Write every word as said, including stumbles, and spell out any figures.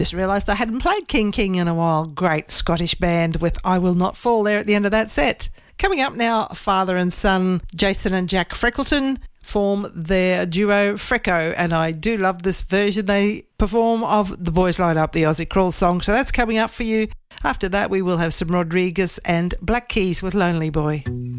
Just realised I hadn't played King King in a while. Great Scottish band with I Will Not Fall there at the end of that set. Coming up now, father and son Jason and Jack Freckleton form their duo Frecko, and I do love this version they perform of The Boys Line Up, the Aussie Crawl song. So that's coming up for you. After that, we will have some Rodriguez and Black Keys with Lonely Boy.